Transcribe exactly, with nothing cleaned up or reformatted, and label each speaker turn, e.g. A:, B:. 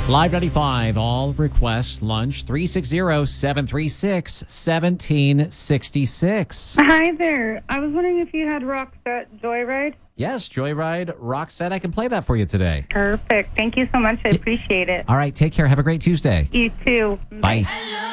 A: Live ninety-five, all requests lunch, three six zero, seven three six, one seven six six.
B: Hi there. I was wondering if you had Roxette Joyride.
A: Yes, Joyride, Roxette, I can play that for you today.
B: Perfect. Thank you so much. I appreciate it.
A: All right, take care. Have a great Tuesday.
B: You too.
A: Bye.
B: Bye.